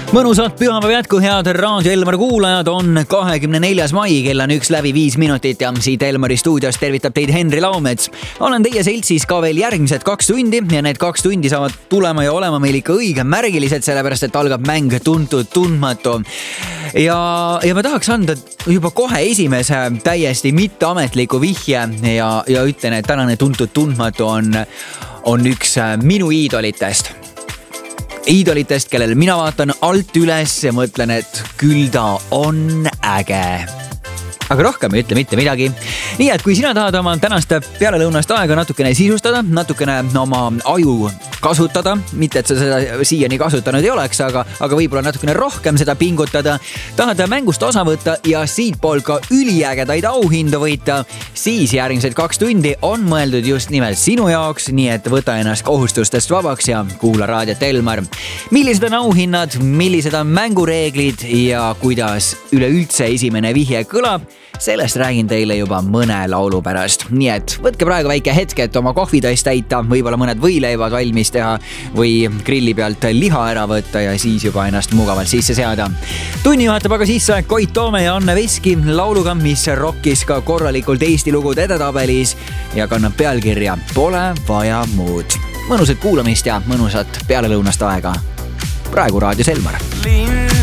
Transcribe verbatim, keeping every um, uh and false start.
Mõnusat pühapäeva jätku, head Raadio Elmar kuulajad, on kahekümne neljas mai, kell on üks läbi viis minutit ja siit Elmari stuudios tervitab teid Henri Laumets. Olen teie seltsis ka veel järgmised kaks tundi ja need kaks tundi saavad tulema ja olema meil ikka õige märgilised, sellepärast et algab mäng Tuntud Tundmatu. Ja, ja ma tahaks anda juba kohe esimese täiesti mitteametliku vihje ja, ja ütlen, et tänane Tuntud Tundmatu on, on üks minu iidolitest. Iidolitest, kellele mina vaatan alt üles ja mõtlen, et küll ta on äge. Aga rohkem ei ütle mitte midagi. Nii et kui sina tahad oma tänast pealelõunast aega natukene sisustada, natukene oma aju kasutada, mitte et sa seda siiani kasutanud ei oleks, aga, aga võib-olla natukene rohkem seda pingutada, tahad mängust osa võtta ja siitpool ka üliägedaid auhindu võita, siis järgmised kaks tundi on mõeldud just nimelt sinu jaoks, nii et võta ennast kohustustest vabaks ja kuula Raadiot Elmar. Millised on auhinnad, millised on mängureeglid ja kuidas üleüldse esimene vihje kõlab, sellest räägin teile juba mõne laulu pärast. Nii et võtke praegu väike hetk, et oma kohvitass täita, võib-olla mõned võileivad valmis teha või grilli pealt liha ära võtta ja siis juba ennast mugavalt sisse seada. Tunni juhatab aga sisse Koit Toome ja Anne Veski lauluga, mis rokkis ka korralikult Eesti lugude edetabelis ja kannab pealkirja Pole vaja muud. Mõnusat kuulamist ja mõnusat pealelõunast aega. Praegu Raadios Elmar.